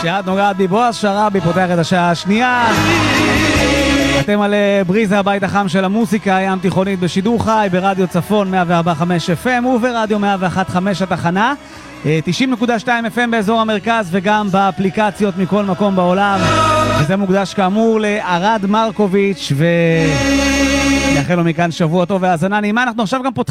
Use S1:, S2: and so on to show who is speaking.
S1: שאת נוגעת בי, בועז שרעבי פותח את השעה השנייה. אתם על בריזה, הבית החם של המוסיקה, ים תיכונית בשידור חי, ברדיו צפון 104.5 FM וברדיו 101.5 התחנה, 90.2 FM באזור המרכז וגם באפליקציות מכל מקום בעולם. וזה מוקדש כאמור לארד מרקוביץ' ונאחל לו מכאן שבוע טוב והאזנה נעימה. אנחנו עכשיו גם